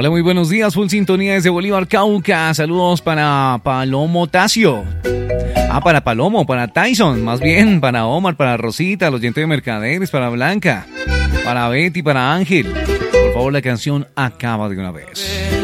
Hola, muy buenos días, full sintonía desde Bolívar, Cauca. Saludos para Palomo Tacio. Para Palomo, para Tyson, más bien, para Omar, para Rosita, los oyentes de Mercaderes, para Blanca, para Betty, para Ángel. Por favor, la canción Acaba de una vez.